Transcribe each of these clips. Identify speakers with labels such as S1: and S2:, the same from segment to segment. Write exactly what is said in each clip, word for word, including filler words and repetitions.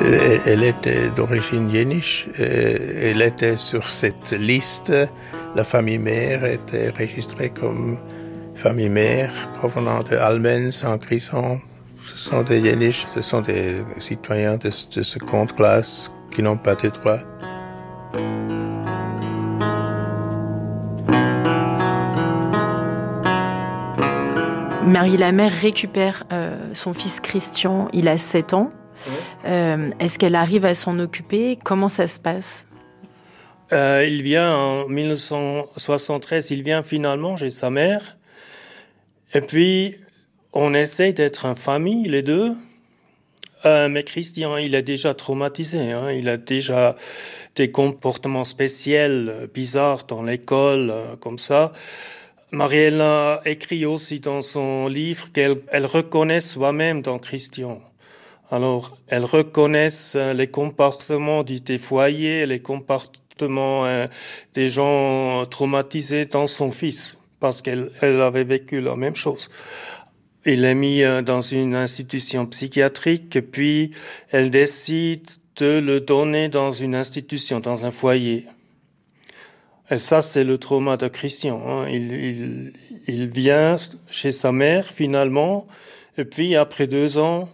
S1: Elle était d'origine yéniche. Elle était sur cette liste. La famille mère était enregistrée comme famille mère provenant de Almen, Saint-Crisson. Ce sont des yéniches, ce sont des citoyens de, de seconde classe qui n'ont pas de droits.
S2: Marie la mère récupère euh, son fils Christian, il a sept ans. Euh, est-ce qu'elle arrive à s'en occuper? Comment ça se passe?
S3: euh, Il vient en dix-neuf cent soixante-treize, il vient finalement chez sa mère. Et puis, on essaye d'être en famille, les deux. Euh, mais Christian, il est déjà traumatisé. Hein. Il a déjà des comportements spéciaux, bizarres dans l'école, euh, comme ça. Mariella écrit aussi dans son livre qu'elle elle reconnaît soi-même dans Christian. Alors, elle reconnaît les comportements des foyers, les comportements euh, des gens traumatisés dans son fils, parce qu'elle elle avait vécu la même chose. Il est mis dans une institution psychiatrique, puis elle décide de le donner dans une institution, dans un foyer. Et ça, c'est le trauma de Christian. Hein. Il, il, il vient chez sa mère, finalement, et puis après deux ans,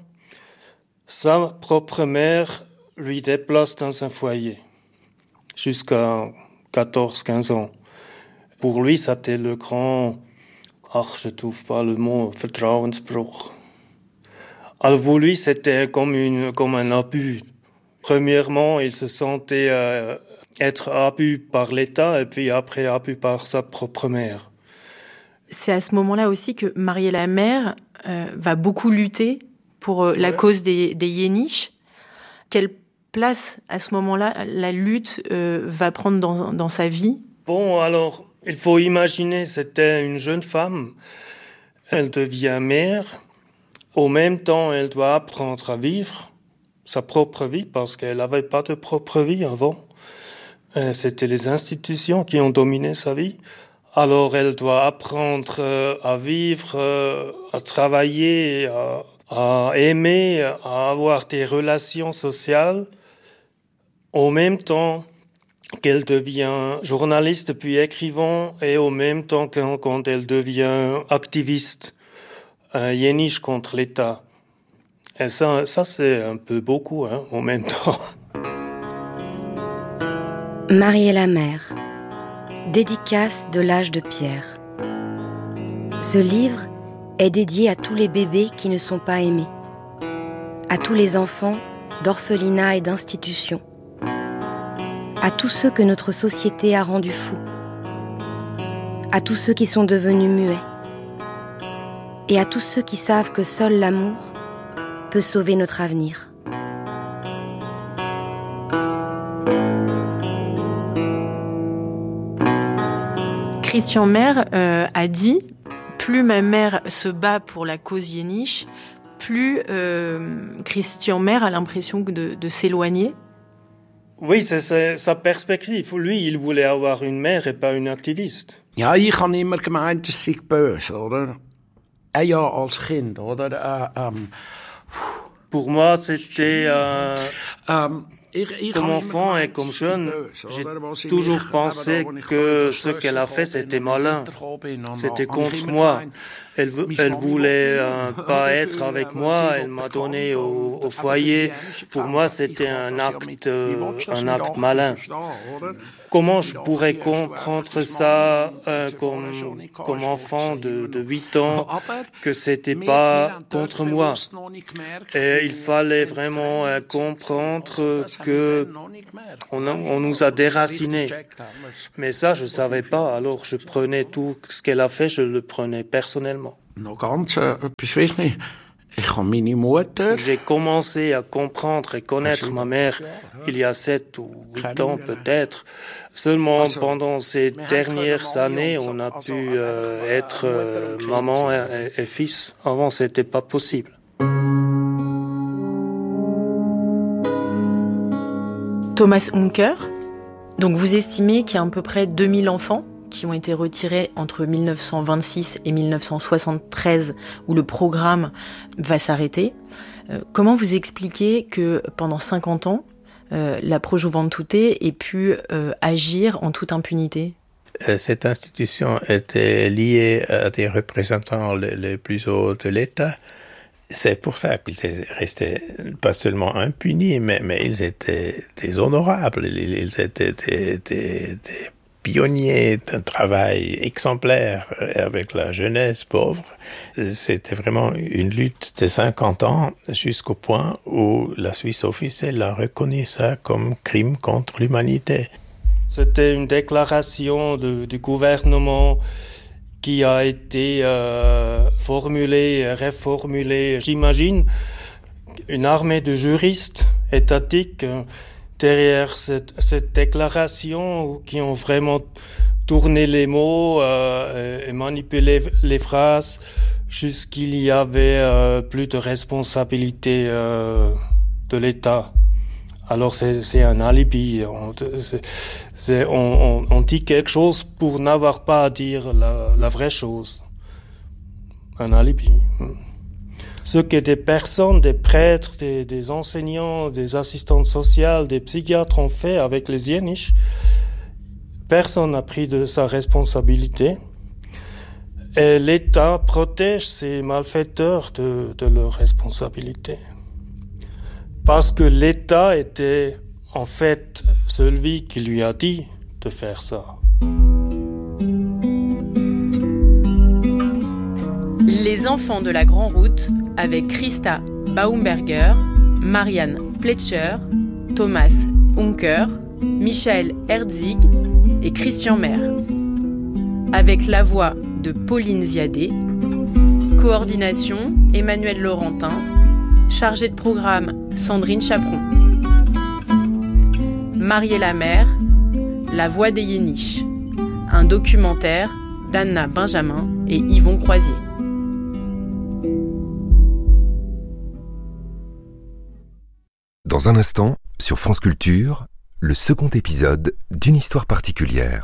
S3: sa propre mère lui déplace dans un foyer, jusqu'à quatorze quinze ans. Pour lui, c'était le grand... Ach, je trouve pas le mot, Vertrauensbruch. Alors pour lui, c'était comme, une, comme un abus. Premièrement, il se sentait... Euh, être abus par l'État et puis après abus par sa propre mère.
S2: C'est à ce moment-là aussi que Marie la mère euh, va beaucoup lutter pour euh, la ouais. cause des, des Yéniches. Quelle place, à ce moment-là, la lutte euh, va prendre dans, dans sa vie?
S3: Bon, alors, il faut imaginer, c'était une jeune femme. Elle devient mère. Au même temps, elle doit apprendre à vivre sa propre vie parce qu'elle n'avait pas de propre vie avant. C'était les institutions qui ont dominé sa vie. Alors elle doit apprendre à vivre, à travailler, à, à aimer, à avoir des relations sociales. En même temps qu'elle devient journaliste puis écrivain et en même temps quand elle devient activiste, un yéniche contre l'État. Et ça, ça c'est un peu beaucoup hein, en même temps.
S4: Marie et la mère, dédicace de l'âge de pierre. Ce livre est dédié à tous les bébés qui ne sont pas aimés, à tous les enfants d'orphelinat et d'institutions, à tous ceux que notre société a rendus fous, à tous ceux qui sont devenus muets, et à tous ceux qui savent que seul l'amour peut sauver notre avenir.
S2: Christian Mère euh, a dit « Plus ma mère se bat pour la cause yéniche, plus euh, Christian Mère a l'impression de, de s'éloigner. »
S3: Oui, c'est, c'est sa perspective. Lui, il voulait avoir une mère et pas une activiste.
S5: Ja, ich habe immer gemeint, das sei böse, oder? Ah ja, als Kind, oder? Uh, um,
S3: Pour moi, c'était... Euh,
S5: um,
S3: Comme enfant et comme jeune, j'ai toujours pensé que ce qu'elle a fait, c'était malin. C'était contre moi. Elle, elle voulait euh, pas être avec moi. Elle m'a donné au, au foyer. Pour moi, c'était un acte, euh, un acte malin. Comment je pourrais comprendre ça euh, comme, comme enfant de, de huit ans, que c'était pas contre moi? Et il fallait vraiment euh, comprendre que on, a, on nous a déracinés. Mais ça, je savais pas. Alors, je prenais tout ce qu'elle a fait, je le prenais personnellement. J'ai commencé à comprendre et connaître ma mère il y a sept ou huit ans peut-être. Seulement pendant ces dernières années, on a pu euh, être euh, maman et, et fils. Avant, c'était pas possible.
S2: Thomas Unker, donc vous estimez qu'il y a à peu près deux mille enfants qui ont été retirés entre dix-neuf cent vingt-six et dix-neuf cent soixante-treize, où le programme va s'arrêter. Euh, comment vous expliquez que pendant cinquante ans, euh, la Pro Juventute ait pu euh, agir en toute impunité ?
S1: Cette institution était liée à des représentants les, les plus hauts de l'État. C'est pour ça qu'ils restaient pas seulement impunis, mais, mais ils étaient des honorables. Ils, ils étaient des, des, des pionniers d'un travail exemplaire avec la jeunesse pauvre. C'était vraiment une lutte de cinquante ans jusqu'au point où la Suisse officielle a reconnu ça comme crime contre l'humanité.
S3: C'était une déclaration de, du gouvernement qui a été euh, formulée, reformulée. J'imagine une armée de juristes étatiques euh, derrière cette, cette déclaration qui ont vraiment tourné les mots euh, et manipulé les phrases jusqu'il y avait euh, plus de responsabilité euh, de l'État. Alors c'est, c'est un alibi. On, c'est, c'est, on, on, on dit quelque chose pour n'avoir pas à dire la, la vraie chose. Un alibi. Ce que des personnes, des prêtres, des, des enseignants, des assistantes sociales, des psychiatres ont fait avec les Yéniches, personne n'a pris de sa responsabilité. Et l'État protège ces malfaiteurs de, de leur responsabilité. Parce que l'État était en fait celui qui lui a dit de faire ça.
S2: Les enfants de la Grande Route avec Christa Baumberger, Marianne Pletcher, Thomas Unker, Michael Herzig et Christian Maire. Avec la voix de Pauline Ziadé, coordination Emmanuel Laurentin, chargée de programme Sandrine Chaperon. Mariella Maire, La voix des Yéniches, un documentaire d'Anna Benjamin et Yvon Croisier.
S6: Dans un instant, sur France Culture, le second épisode d'Une histoire particulière.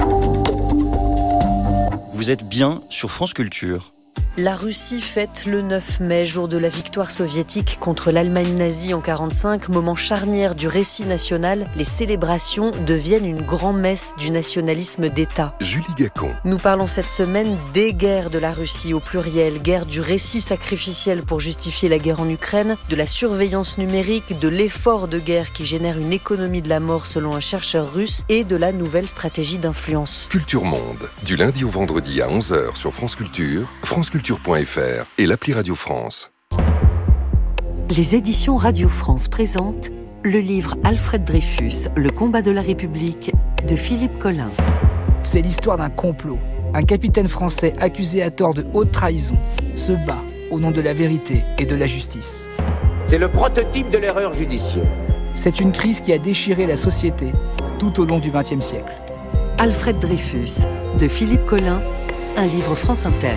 S7: Vous êtes bien sur France Culture.
S8: La Russie fête le neuf mai, jour de la victoire soviétique contre l'Allemagne nazie en quarante-cinq, moment charnière du récit national. Les célébrations deviennent une grand-messe du nationalisme d'État.
S6: Julie Gacon.
S8: Nous parlons cette semaine des guerres de la Russie au pluriel, guerre du récit sacrificiel pour justifier la guerre en Ukraine, de la surveillance numérique, de l'effort de guerre qui génère une économie de la mort selon un chercheur russe et de la nouvelle stratégie d'influence.
S6: Culture Monde, du lundi au vendredi à onze heures sur France Culture, France Culture. Culture.fr et l'appli Radio France.
S9: Les éditions Radio France présentent le livre Alfred Dreyfus, Le combat de la République de Philippe Collin.
S10: C'est l'histoire d'un complot. Un capitaine français accusé à tort de haute trahison se bat au nom de la vérité et de la justice.
S11: C'est le prototype de l'erreur judiciaire.
S10: C'est une crise qui a déchiré la société tout au long du vingtième siècle.
S9: Alfred Dreyfus de Philippe Collin, un livre France Inter.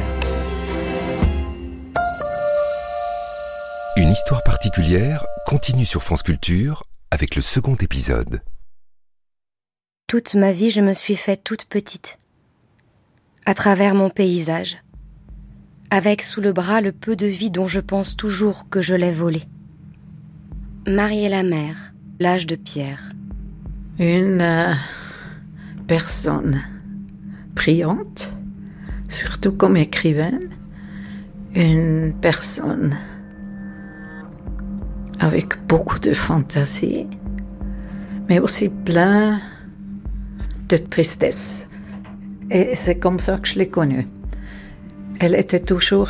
S6: Une histoire particulière continue sur France Culture avec le second épisode.
S4: Toute ma vie, je me suis faite toute petite, à travers mon paysage, avec sous le bras le peu de vie dont je pense toujours que je l'ai volé. Mariella Maire, l'âge de pierre.
S12: Une euh, personne brillante, surtout comme écrivaine, une personne avec beaucoup de fantaisie, mais aussi plein de tristesse. Et c'est comme ça que je l'ai connue. Elle était toujours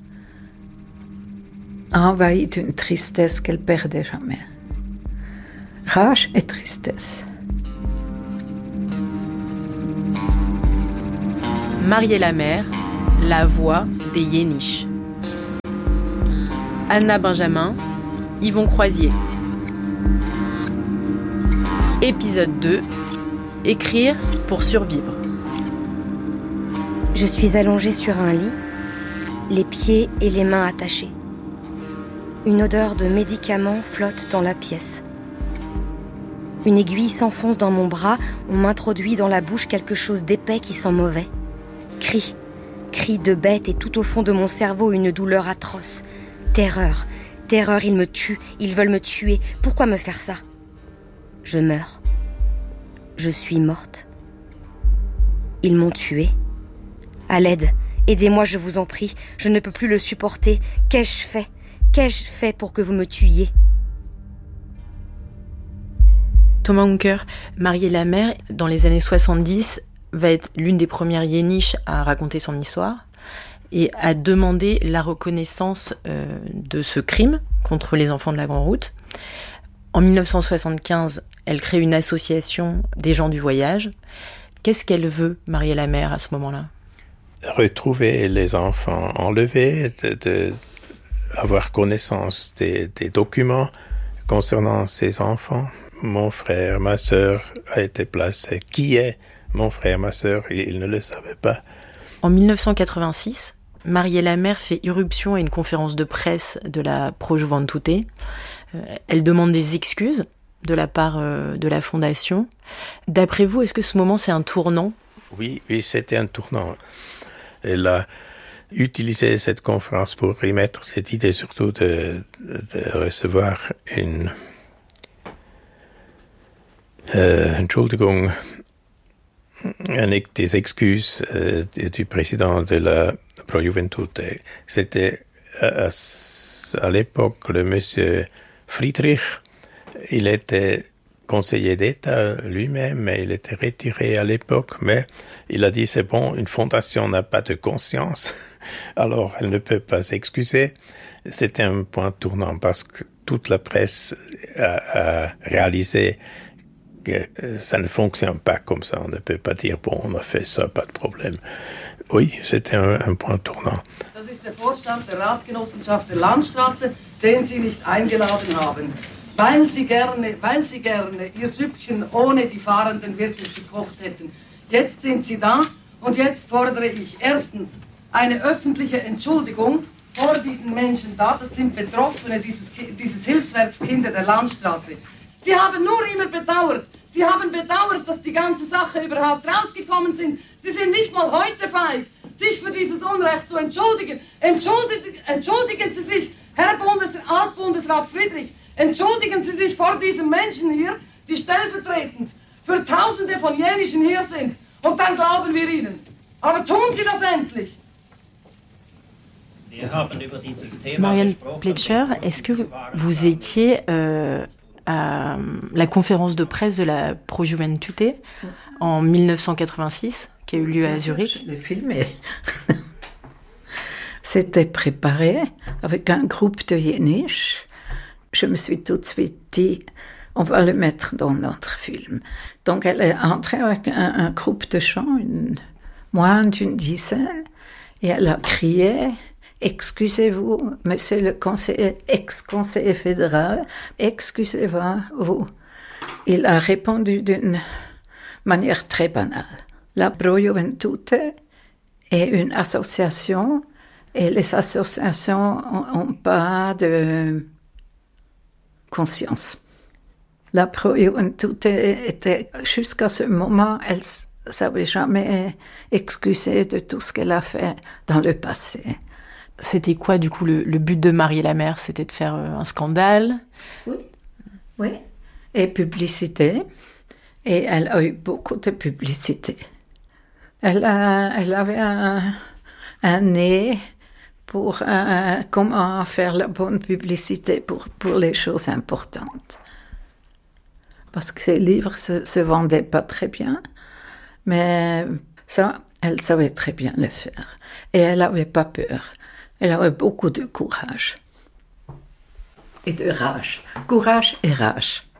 S12: envahie d'une tristesse qu'elle perdait jamais. Rage et tristesse.
S2: Mariella Maire, La voix des Yéniches. Anna Benjamin, Yvon Croisier. Épisode deux. Écrire pour survivre.
S4: Je suis allongée sur un lit, les pieds et les mains attachés. Une odeur de médicaments flotte dans la pièce. Une aiguille s'enfonce dans mon bras, on m'introduit dans la bouche quelque chose d'épais qui sent mauvais. Cris, cris de bête et tout au fond de mon cerveau une douleur atroce. Terreur, Terreur, ils me tuent, ils veulent me tuer. Pourquoi me faire ça? Je meurs. Je suis morte. Ils m'ont tuée. À l'aide, aidez-moi, je vous en prie. Je ne peux plus le supporter. Qu'ai-je fait? Qu'ai-je fait pour que vous me tuiez?
S2: Thomas Unker, Marie et la mère, dans les années soixante-dix, va être l'une des premières yéniches à raconter son histoire et à demander la reconnaissance euh, de ce crime contre les enfants de la Grande Route. En dix-neuf cent soixante-quinze, elle crée une association des gens du voyage. Qu'est-ce qu'elle veut, Marie et la mère, à ce moment-là?
S1: Retrouver les enfants enlevés, de, de avoir connaissance des, des documents concernant ces enfants. Mon frère, ma sœur a été placé. Qui est mon frère, ma sœur? Il ne le savait pas.
S2: En dix-neuf cent quatre-vingt-six, Marie et la mère fait irruption à une conférence de presse de la Pro Juventute. Euh, elle demande des excuses de la part euh, de la fondation. D'après vous, est-ce que ce moment, c'est un tournant?
S1: Oui, oui, c'était un tournant. Elle a utilisé cette conférence pour y mettre cette idée surtout de, de recevoir une euh, Entschuldigung, des excuses euh, du président de la Pro Juventute. C'était à, à l'époque le monsieur Friedrich. Il était conseiller d'État lui-même, mais il était retiré à l'époque. Mais il a dit, c'est bon, une fondation n'a pas de conscience, alors elle ne peut pas s'excuser. C'était un point tournant parce que toute la presse a, a réalisé que ça ne fonctionne pas comme ça. On ne peut pas dire, bon, on a fait ça, pas de problème. Oui, c'était un, un point tournant.
S13: Das ist der Vorstand der Ratgenossenschaft der Landstraße, den Sie nicht eingeladen haben. Weil Sie gerne, weil Sie gerne Ihr Süppchen ohne die Fahrenden wirklich gekocht hätten. Jetzt sind Sie da und jetzt fordere ich erstens eine öffentliche Entschuldigung vor diesen Menschen da. Das sind Betroffene dieses, dieses Hilfswerks Kinder der Landstraße. Sie haben nur immer bedauert. Sie haben bedauert, dass die ganze Sache überhaupt rausgekommen sind. Sie sind nicht mal heute feig, sich für dieses Unrecht zu entschuldigen. Entschuldigen, entschuldigen Sie sich, Herr Bundes, Altbundesrat Friedrich, entschuldigen Sie sich vor diesen Menschen hier, die stellvertretend für Tausende von Jenischen hier sind. Und dann glauben wir Ihnen. Aber tun Sie das endlich.
S2: Marianne Pletscher, est-ce que vous étiez euh, à la conférence de presse de la Pro Juventute en dix-neuf cent quatre-vingt-six, qui a eu lieu à Zurich?
S12: Je l'ai filmé. C'était préparé avec un groupe de Yéniches. Je me suis tout de suite dit, on va le mettre dans notre film. Donc elle est entrée avec un, un groupe de chants, une, moins d'une dizaine, et elle a crié, excusez-vous, monsieur le conseiller, ex-conseiller fédéral, excusez-vous. Il a répondu d'une manière très banale. La Pro Juventute est une association, et les associations n'ont pas de conscience. La Pro Juventute était, jusqu'à ce moment, elle ne s'avait jamais excusée de tout ce qu'elle a fait dans le passé.
S2: C'était quoi, du coup, le, le but de Marie et la mère? C'était de faire euh, un scandale?
S12: Oui, oui. Et publicité. Et elle a eu beaucoup de publicité. Elle, a, elle avait un, un nez pour euh, comment faire la bonne publicité pour, pour les choses importantes. Parce que ses livres ne se, se vendaient pas très bien, mais ça, elle savait très bien le faire. Et elle n'avait pas peur. Elle avait beaucoup de courage. Et de rage. Courage et rage.